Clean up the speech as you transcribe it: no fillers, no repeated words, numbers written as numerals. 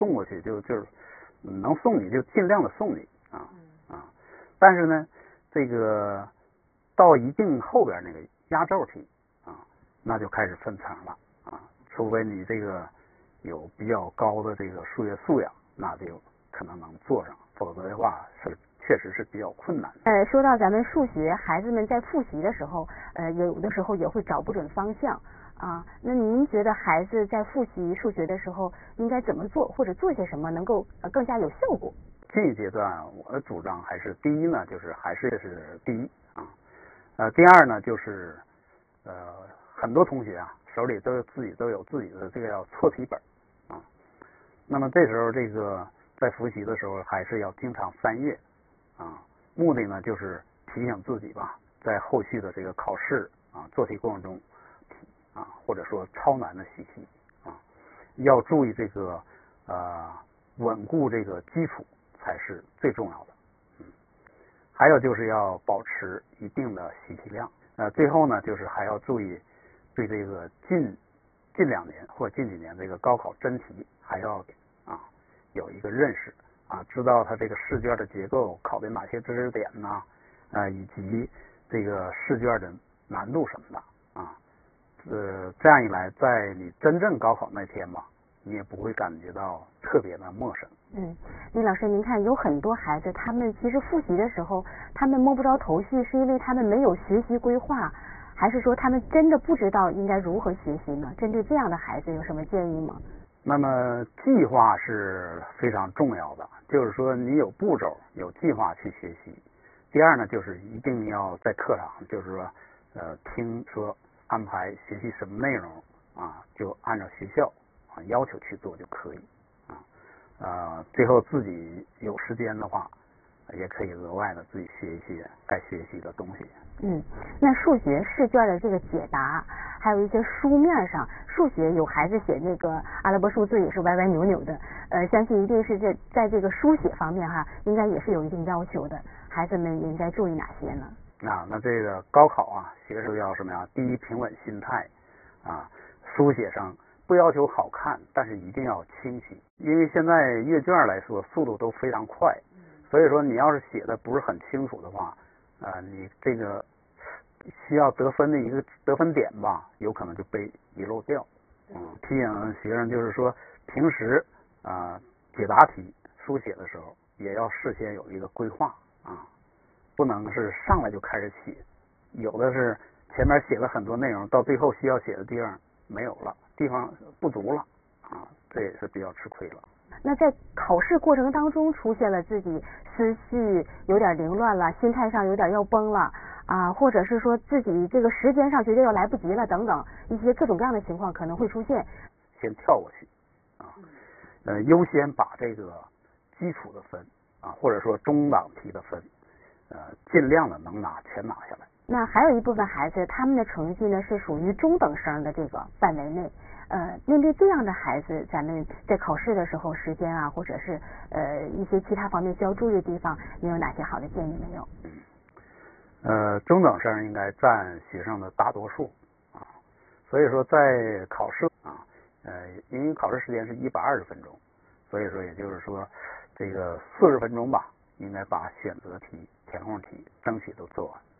送过去就是能送你就尽量的送你啊。但是呢，这个到一定后边那个压轴题啊，那就开始分层了啊。除非你这个有比较高的这个数学素养，那就可能能做上，否则的话确实是比较困难。 说到咱们数学，孩子们在复习的时候，有的时候也会找不准方向啊。那您觉得孩子在复习数学的时候应该怎么做，或者做些什么能够更加有效果？ 这一阶段我的主张还是第一呢，就是第一啊。第二呢，就是很多同学啊手里都有自己的这个叫错题本啊。那么这时候这个在复习的时候还是要经常翻阅啊，目的呢就是提醒自己吧，在后续的这个考试啊做题过程中啊，或者说超难的习题啊，要注意这个稳固这个基础才是最重要的。还有就是要保持一定的习题量。最后呢，就是还要注意对这个近2年或近几年这个高考真题还要有一个认识啊，知道它这个试卷的结构，考的哪些知识点呢？以及这个试卷的难度什么的啊。这样一来，在你真正高考那天吧，你也不会感觉到特别的陌生。 李老师，您看有很多孩子，他们其实复习的时候，他们摸不着头绪，是因为他们没有学习规划，还是说他们真的不知道应该如何学习呢？针对这样的孩子有什么建议吗？ 那么计划是非常重要的，就是说你有步骤、有计划去学习。第二呢，就是一定要在课堂，就是说听说安排学习什么内容啊，就按照学校要求去做就可以啊。最后自己有时间的话，也可以额外的自己学一些该学习的东西。 那数学试卷的这个解答，还有一些书面上，数学有孩子写那个阿拉伯数字也是歪歪扭扭的，相信一定是在这个书写方面应该也是有一定要求的，孩子们应该注意哪些呢？ 那这个高考学生要什么呀？第一，平稳心态啊，书写上不要求好看，但是一定要清晰，因为现在阅卷来说速度都非常快，所以说你要是写的不是很清楚的话，你这个需要得分的一个得分点吧，有可能就被遗漏掉。提醒学生就是说，平时解答题书写的时候也要事先有一个规划不能是上来就开始写，有的是前面写了很多内容，到最后需要写的地方没有了，地方不足了这也是比较吃亏了。 那在考试过程当中出现了自己思绪有点凌乱了，心态上有点要崩了或者是说自己这个时间上觉得要来不及了等等一些各种各样的情况可能会出现， 先跳过去优先把这个基础的分或者说中档题的分尽量的能全拿下来。 那还有一部分孩子，他们的成绩呢是属于中等生的这个范围内。面对这样的孩子，咱们在考试的时候，时间或者是一些其他方面需要注意的地方，你有哪些好的建议没有？ 中等生应该占学生的大多数所以说在考试因为考试时间是120分钟，所以说也就是说这个40分钟吧，应该把选择题、填空题争取都做完。